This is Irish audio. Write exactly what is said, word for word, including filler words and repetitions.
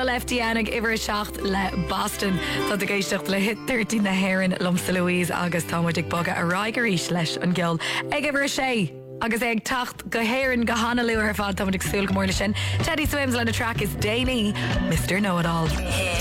F D N ag iwwer seacht le Boston. Tá a géistecht le hit thirteen na Heron Lumsa Louise agus támuidig boga a raigeríis leis an gil. Ag iwwer sé agus ag tacht go héireann go hanalú ar fad támuidig súil go mór le sin. Teddy Swims le na track is Daily, Mister Know-It-All.